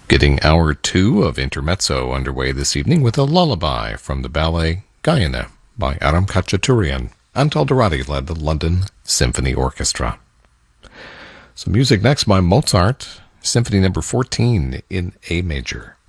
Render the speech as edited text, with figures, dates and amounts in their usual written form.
Getting hour two of Intermezzo underway this evening with a lullaby from the ballet Guyana by Aram Khachaturian. Antal Dorati led the London Symphony Orchestra. So music next by Mozart, Symphony number 14 in A major.